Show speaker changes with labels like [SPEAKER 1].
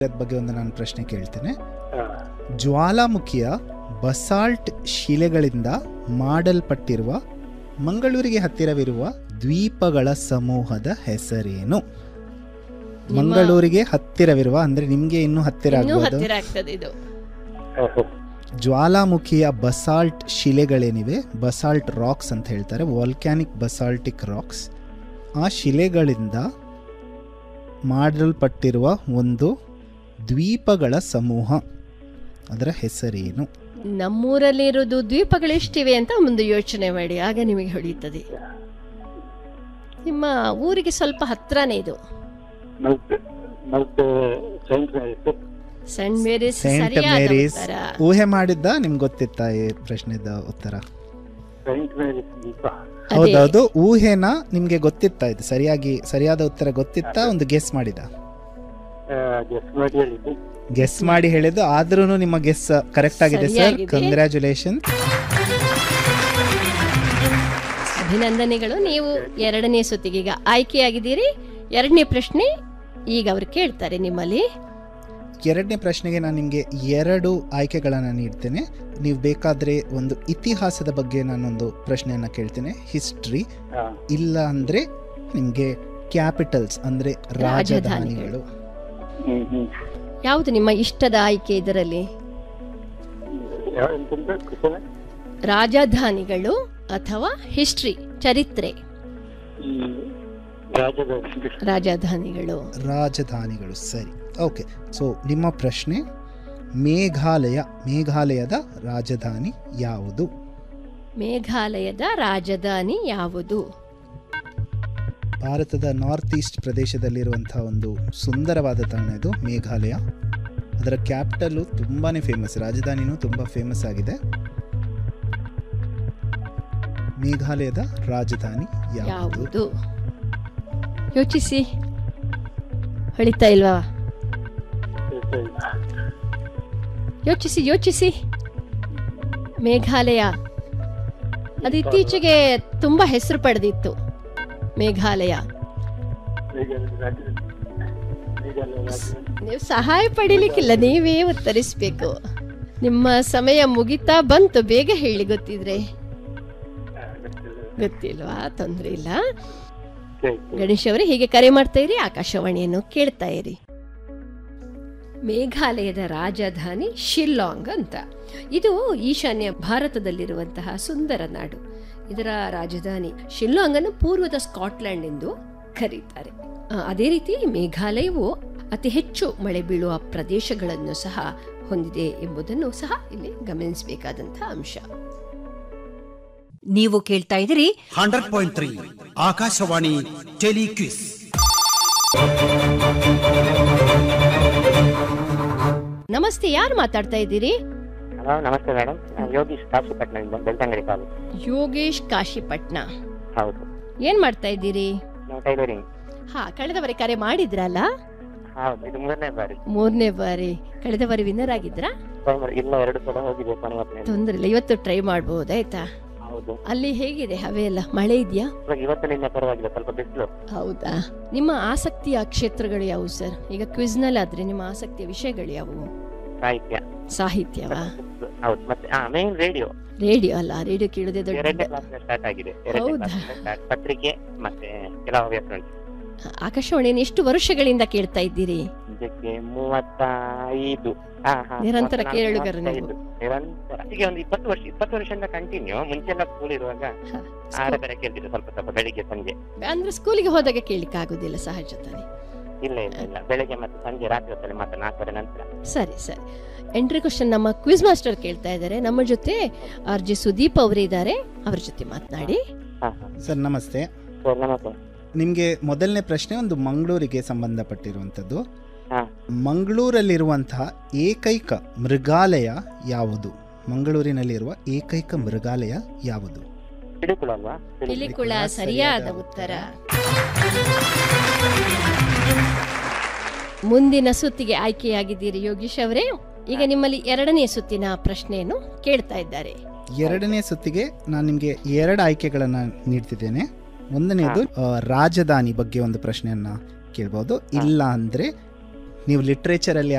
[SPEAKER 1] ಬಗ್ಗೆ ಒಂದು ನಾನು ಪ್ರಶ್ನೆ ಕೇಳ್ತೇನೆ. ಜ್ವಾಲಾಮುಖಿಯ ಬಸಾಲ್ಟ್ ಶಿಲೆಗಳಿಂದ ಮಾಡಲ್ಪಟ್ಟಿರುವ ಮಂಗಳೂರಿಗೆ ಹತ್ತಿರವಿರುವ ದ್ವೀಪಗಳ ಸಮೂಹದ ಹೆಸರೇನು? ಮಂಗಳೂರಿಗೆ ಹತ್ತಿರವಿರುವ ಅಂದ್ರೆ ನಿಮ್ಗೆ ಇನ್ನೂ ಹತ್ತಿರ ಆಗ್ತದೆ. ಜ್ವಾಲಾಮುಖಿಯ ಬಸಾಲ್ಟ್ ಶಿಲೆಗಳೇನಿವೆ, ಬಸಾಲ್ಟ್ ರಾಕ್ಸ್ ಅಂತ ಹೇಳ್ತಾರೆ, ವಾಲ್ಕ್ಯಾನಿಕ್ ಬಸಾಲ್ಟಿಕ್ ರಾಕ್ಸ್, ಆ ಶಿಲೆಗಳಿಂದ ಮಾಡಲ್ಪಟ್ಟಿರುವ ಒಂದು ದ್ವೀಪಗಳ ಸಮೂಹ, ಅದರ ಹೆಸರೇನು?
[SPEAKER 2] ನಮ್ಮೂರಲ್ಲಿರೋದು ದ್ವೀಪಗಳು ಎಷ್ಟಿವೆ ಅಂತ ಮುಂದೆ ಯೋಚನೆ ಮಾಡಿ, ಆಗ ನಿಮಗೆ ಹೊಳೆಯುತ್ತದೆ. ನಿಮ್ಮ ಊರಿಗೆ ಸ್ವಲ್ಪ ಹತ್ರನೇ ಇದು. Scent Mary's.
[SPEAKER 1] ಊಹೆ ಮಾಡಿದ್ದ ನಿಮ್ಗೆ ಗೊತ್ತಿತ್ತಾ ಈ ಪ್ರಶ್ನೆದ ಉತ್ತರ? ಹೌದೌದು, ಊಹೆನ ನಿಮ್ಗೆ ಗೊತ್ತಿತ್ತಾ? ಇದು ಸರಿಯಾದ ಉತ್ತರ ಗೊತ್ತಿತ್ತಾ? ಒಂದು ಗೆಸ್ ಮಾಡಿದ? ಗೆಸ್ ಮಾಡಿ ಹೇಳಿದ್ದು, ಆದ್ರೂ ನಿಮ್ಮ ಗೆಸ್ ಕರೆಕ್ಟ್ ಆಗಿದೆ ಸರ್. ಕಂಗ್ರ್ಯಾಚುಲೇಷನ್,
[SPEAKER 2] ಅಭಿನಂದನೆಗಳು. ನೀವು 2ನೇ ಸುತ್ತಿಗೆ ಈಗ ಆಯ್ಕೆಯಾಗಿದ್ದೀರಿ. 2ನೇ ಪ್ರಶ್ನೆ ಈಗ ಅವರು ಕೇಳ್ತಾರೆ ನಿಮ್ಮಲ್ಲಿ.
[SPEAKER 1] 2ನೇ ಪ್ರಶ್ನೆಗೆ ನಾನು ನಿಮಗೆ 2 ಆಯ್ಕೆಗಳನ್ನು ನೀಡ್ತೇನೆ. ನೀವು ಬೇಕಾದ್ರೆ ಒಂದು ಇತಿಹಾಸದ ಬಗ್ಗೆ ನಾನೊಂದು ಪ್ರಶ್ನೆಯನ್ನ ಕೇಳ್ತೇನೆ, ಹಿಸ್ಟ್ರಿ. ಇಲ್ಲ ಅಂದ್ರೆ ನಿಮ್ಗೆ ಕ್ಯಾಪಿಟಲ್ಸ್ ಅಂದ್ರೆ ರಾಜಧಾನಿಗಳು.
[SPEAKER 2] ಯಾವುದು ನಿಮ್ಮ ಇಷ್ಟದ ಆಯ್ಕೆ ಇದರಲ್ಲಿ? ರಾಜಧಾನಿಗಳು ಅಥವಾ ಹಿಸ್ಟ್ರಿ, ಚರಿತ್ರೆ? ರಾಜಧಾನಿಗಳು.
[SPEAKER 1] ಸರಿ, ಓಕೆ. ಸೊ ನಿಮ್ಮ ಪ್ರಶ್ನೆ, ಮೇಘಾಲಯದ ರಾಜಧಾನಿ ಯಾವುದು?
[SPEAKER 2] ಮೇಘಾಲಯದ ರಾಜಧಾನಿ ಯಾವುದು?
[SPEAKER 1] ಭಾರತದ ನಾರ್ತ್ ಈಸ್ಟ್ ಪ್ರದೇಶದಲ್ಲಿರುವಂತಹ ಒಂದು ಸುಂದರವಾದ ತಾಣ ಇದು ಮೇಘಾಲಯ. ಅದರ ಕ್ಯಾಪಿಟಲ್ ತುಂಬಾನೇ ಫೇಮಸ್, ರಾಜಧಾನಿನೂ ತುಂಬಾ ಫೇಮಸ್ ಆಗಿದೆ. ಮೇಘಾಲಯದ ರಾಜಧಾನಿ ಯಾವುದು?
[SPEAKER 2] ಯೋಚಿಸಿ, ಹೊಳಿತಾ ಇಲ್ವಾ? ಯೋಚಿಸಿ. ಮೇಘಾಲಯ ಅದು ಇತ್ತೀಚೆಗೆ ತುಂಬಾ ಹೆಸರು ಪಡೆದಿತ್ತು. ಮೇಘಾಲಯ. ನೀವು ಸಹಾಯ ಪಡಿಲಿಕ್ಕಿಲ್ಲ, ನೀವೇ ಉತ್ತರಿಸಬೇಕು. ನಿಮ್ಮ ಸಮಯ ಮುಗಿತಾ ಬಂತು, ಬೇಗ ಹೇಳಿ. ಗೊತ್ತಿದ್ರೆ. ಗೊತ್ತಿಲ್ವಾ? ತೊಂದರೆ ಇಲ್ಲ. ಗಣೇಶ್ ಅವರೇ, ಹೀಗೆ ಕರೆ ಮಾಡ್ತಾ ಇರಿ, ಆಕಾಶವಾಣಿಯನ್ನು ಕೇಳ್ತಾ ಇರಿ. ಮೇಘಾಲಯದ ರಾಜಧಾನಿ ಶಿಲ್ಲಾಂಗ್ ಅಂತ. ಇದು ಈಶಾನ್ಯ ಭಾರತದಲ್ಲಿರುವಂತಹ ಸುಂದರ ನಾಡು. ಇದರ ರಾಜಧಾನಿ ಶಿಲ್ಲಾಂಗ್ ಅನ್ನು ಪೂರ್ವದ ಸ್ಕಾಟ್ಲೆಂಡ್ ಎಂದು ಕರೀತಾರೆ. ಅದೇ ರೀತಿ ಮೇಘಾಲಯವು ಅತಿ ಹೆಚ್ಚು ಮಳೆ ಬೀಳುವ ಪ್ರದೇಶಗಳನ್ನು ಸಹ ಹೊಂದಿದೆ ಎಂಬುದನ್ನು ಸಹ ಇಲ್ಲಿ ಗಮನಿಸಬೇಕಾದಂತಹ ಅಂಶ.
[SPEAKER 3] ನೀವು ಕೇಳ್ತಾ ಇದ್ದೀರಿ 100.3 ಆಕಾಶವಾಣಿ ಟೆಲಿಕ್ವಿಸ್.
[SPEAKER 2] ನಮಸ್ತೆ, ಯಾರು ಮಾತಾಡ್ತಾ ಇದ್ದೀರಿ?
[SPEAKER 4] ನಮಸ್ತೆ ಮೇಡಮ್, ಯೋಗೀಶ್ ಕಾಶಿಪಟ್ನದಿಂದ, ಬೆಳ್ತಂಗಡಿ ಕಾಲು.
[SPEAKER 2] ಯೋಗೇಶ್ ಕಾಶಿಪಟ್ನ.
[SPEAKER 4] ಹೌದು.
[SPEAKER 2] ಏನ್ ಮಾಡ್ತಾ ಇದ್ದೀರಿ?
[SPEAKER 4] ಟೈಲರಿಂಗ್.
[SPEAKER 2] ಕಳೆದ ಬಾರಿ ಕರೆ ಮಾಡಿದ್ರಲ್ಲ?
[SPEAKER 4] ಹೌದು, ಇದು
[SPEAKER 2] 3ನೇ ಬಾರಿ. ಕಳೆದ ಬಾರಿ ವಿನ್ನರ್ ಆಗಿದ್ರಾ?
[SPEAKER 4] ಇಲ್ಲ, 2 ಸಲ ಹೋಗಿದೆ.
[SPEAKER 2] ತೊಂದ್ರೆ ಇಲ್ಲ, ಇವತ್ತು ಟ್ರೈ ಮಾಡಬಹುದಾಯ್ತಾ? ಅಲ್ಲಿ ಹೇಗಿದೆ ಹವೆ ಎಲ್ಲ? ಮಳೆ ಇದೆಯಾ?
[SPEAKER 4] ಇವತ್ತಿನಿಂದ ಪರವಾಗಿಲ್ಲ, ಸ್ವಲ್ಪ ಬಿಸಿಲು.
[SPEAKER 2] ಹೌದಾ? ನಿಮ್ಮ ಆಸಕ್ತಿಯ ಕ್ಷೇತ್ರಗಳು ಯಾವುವು ಸರ್? ಈಗ ಕ್ವಿಜ್ ನಲ್ಲಿ ಆದ್ರೆ ನಿಮ್ಮ ಆಸಕ್ತಿಯ ವಿಷಯಗಳು ಯಾವುವು? ಸಾಹಿತ್ಯವಾ?
[SPEAKER 4] ಹೌದು. ಮತ್ತೆ ಮೇನ್ ರೇಡಿಯೋ
[SPEAKER 2] ಅಲ್ಲ, ರೇಡಿಯೋ ಕೇಳೋದೇ ದೊಡ್ಡ.
[SPEAKER 4] 2ನೇ ಕ್ಲಾಸ್ ಸ್ಟಾರ್ಟ್ ಆಗಿದೆ. ಪತ್ರಿಕೆ ಮತ್ತೆ ಕೆಲವು ವ್ಯಾಸಂಗ.
[SPEAKER 2] ಆಕಾಶವಾಣಿಯನ್ನು ಎಷ್ಟು ವರ್ಷಗಳಿಂದ ಕೇಳ್ತಾ ಇದ್ದೀರಿ?
[SPEAKER 4] 35.
[SPEAKER 2] ನಿರಂತರ ಕೇಳುಗರು ನೀವು?
[SPEAKER 4] ನಿರಂತರ. ಈಗ ಒಂದು 20 ವರ್ಷದಿಂದ ಕಂಟಿನ್ಯೂ. ಮುಂಚೆಲ್ಲ ಸ್ಕೂಲ್ ಇರುವಾಗ ಬೇರೆ ಕೇಳ್ತಿದ್ದೆ, ಸ್ವಲ್ಪ ಬೆಳಿಗ್ಗೆ ಸಂಜೆ.
[SPEAKER 2] ಅಂದ್ರೆ ಸ್ಕೂಲಿಗೆ ಹೋದಾಗ ಕೇಳಿಕ್ಕೆ ಆಗುದಿಲ್ಲ, ಸಹಜ ತಾನೆ?
[SPEAKER 4] ಇಲ್ಲ, ಬೆಳಿಗ್ಗೆ ಮತ್ತೆ ಸಂಜೆ, ರಾತ್ರಿ ಹೊತ್ತಲ್ಲಿ ಮಾತ್ರ 4 ಗಂಟೆ ನಂತರ.
[SPEAKER 2] ಸರಿ. ಎಂಟ್ರಿ ಕ್ವಶನ್ ನಮ್ಮ ಕ್ವಿಜ್ ಮಾಸ್ಟರ್ ಕೇಳ್ತಾ ಇದ್ದಾರೆ. ನಮ್ಮ ಜೊತೆ RJ ಸುದೀಪ್ ಅವರು ಇದ್ದಾರೆ, ಅವ್ರ ಜೊತೆ ಮಾತನಾಡಿ.
[SPEAKER 1] ಸರ್ ನಮಸ್ತೆ. ನಿಮ್ಗೆ ಮೊದಲನೇ ಪ್ರಶ್ನೆ ಒಂದು ಮಂಗಳೂರಿಗೆ ಸಂಬಂಧಪಟ್ಟಿರುವಂತದ್ದು. ಮಂಗಳೂರಲ್ಲಿರುವಂತಹ ಏಕೈಕ ಮೃಗಾಲಯ ಯಾವುದು? ಮಂಗಳೂರಿನಲ್ಲಿರುವ ಏಕೈಕ ಮೃಗಾಲಯ ಯಾವುದು?
[SPEAKER 2] ಪಿಲಿಕುಳ. ಸರಿಯಾದ ಉತ್ತರ. ಮುಂದಿನ ಸುತ್ತಿಗೆ ಆಯ್ಕೆಯಾಗಿದ್ದೀರಿ ಯೋಗೀಶ್ ಅವರೇ. ಈಗ ನಿಮ್ಮಲ್ಲಿ 2ನೇ ಸುತ್ತಿನ ಪ್ರಶ್ನೆಯನ್ನು ಕೇಳ್ತಾ ಇದ್ದಾರೆ.
[SPEAKER 1] 2ನೇ ಸುತ್ತಿಗೆ ನಾನು ನಿಮ್ಗೆ 2 ಆಯ್ಕೆಗಳನ್ನ ನೀಡ್ತಿದ್ದೇನೆ. ಒಂದನೇದು ರಾಜಧಾನಿ ಬಗ್ಗೆ ಒಂದು ಪ್ರಶ್ನೆಯನ್ನ ಕೇಳಬಹುದು. ಇಲ್ಲ ಅಂದ್ರೆ ನೀವು ಲಿಟ್ರೇಚರಲ್ಲಿ